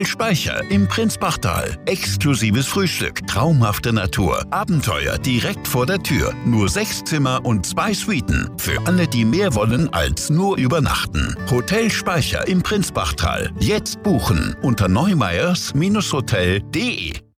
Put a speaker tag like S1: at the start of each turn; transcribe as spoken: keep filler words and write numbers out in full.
S1: Speicher im Prinzbachtal. Exklusives Frühstück, traumhafte Natur, Abenteuer direkt vor der Tür. Nur sechs Zimmer und zwei Suiten. Für alle, die mehr wollen als nur übernachten. Hotel Speicher im Prinzbachtal. Jetzt buchen unter neumeyers Bindestrich hotel punkt de.